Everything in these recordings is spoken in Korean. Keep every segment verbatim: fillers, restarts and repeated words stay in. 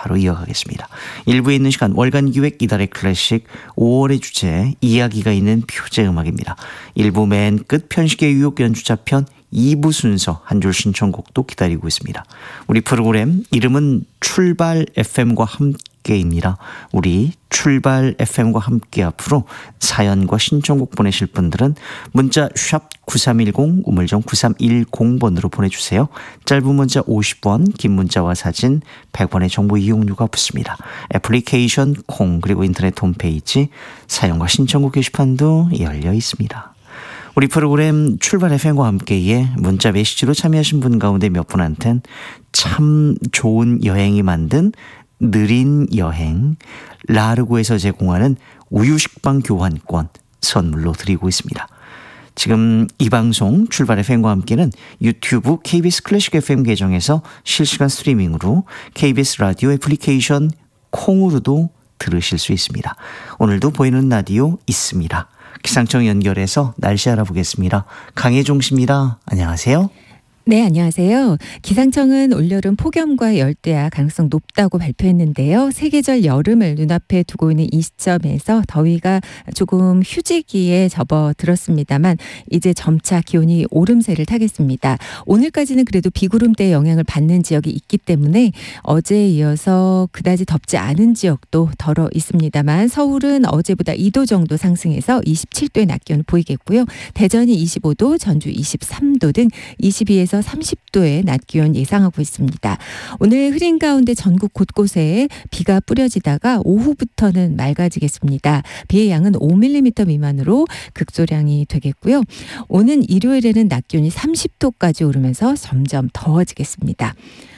바로 이어가겠습니다. 일 부에 있는 시간 월간 기획 이달의 클래식 오월의 주제 이야기가 있는 표제 음악입니다. 일 부 맨 끝 편식의 유혹 연주자편 이 부 순서 한 줄 신청곡도 기다리고 있습니다. 우리 프로그램 이름은 출발 에프엠과 함께입니다. 우리 출발 에프엠과 함께 앞으로 사연과 신청곡 보내실 분들은 문자 샵 구삼일공 우물정 구삼일공 번으로 보내주세요. 짧은 문자 오십 원, 긴 문자와 사진 백 원의 정보 이용료가 붙습니다. 애플리케이션 콩 그리고 인터넷 홈페이지 사연과 신청곡 게시판도 열려 있습니다. 우리 프로그램 출발 에프엠과 함께에 문자 메시지로 참여하신 분 가운데 몇 분한텐 참 좋은 여행이 만든 느린 여행 라르고에서 제공하는 우유식빵 교환권 선물로 드리고 있습니다. 지금 이 방송 출발 에프엠과 함께는 유튜브 케이비에스 클래식 에프엠 계정에서 실시간 스트리밍으로 케이비에스 라디오 애플리케이션 콩으로도 들으실 수 있습니다. 오늘도 보이는 라디오 있습니다. 기상청 연결해서 날씨 알아보겠습니다. 강혜종 씨입니다. 안녕하세요. 네, 안녕하세요. 기상청은 올여름 폭염과 열대야 가능성 높다고 발표했는데요. 세계절 여름을 눈앞에 두고 있는 이 시점에서 더위가 조금 휴지기에 접어들었습니다만 이제 점차 기온이 오름세를 타겠습니다. 오늘까지는 그래도 비구름대의 영향을 받는 지역이 있기 때문에 어제에 이어서 그다지 덥지 않은 지역도 덜어 있습니다만 서울은 어제보다 이 도 정도 상승해서 이십칠 도의 낮 기온을 보이겠고요. 대전이 이십오 도, 전주 이십삼 도 등 이십이에서 삼십 도의 낮 기온 예상하고 있습니다. 오늘 흐린 가운데 전국 곳곳에 비가 뿌려지다가 오후부터는 맑아지겠습니다. 비의 양은 오 밀리미터 미만으로 극소량이 되겠고요. 오는 일요일에는 낮 기온이 삼십 도까지 오르면서 점점 더워지겠습니다.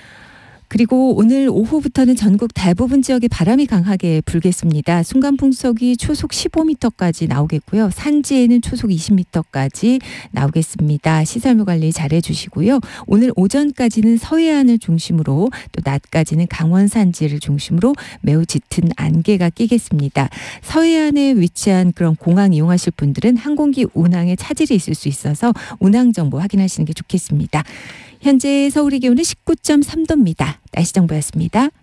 그리고 오늘 오후부터는 전국 대부분 지역에 바람이 강하게 불겠습니다. 순간 풍속이 초속 십오 미터까지 나오겠고요. 산지에는 초속 이십 미터까지 나오겠습니다. 시설물 관리 잘 해주시고요. 오늘 오전까지는 서해안을 중심으로 또 낮까지는 강원 산지를 중심으로 매우 짙은 안개가 끼겠습니다. 서해안에 위치한 그런 공항 이용하실 분들은 항공기 운항에 차질이 있을 수 있어서 운항 정보 확인하시는 게 좋겠습니다. 현재 서울의 기온은 십구 점 삼 도입니다. 날씨 정보였습니다.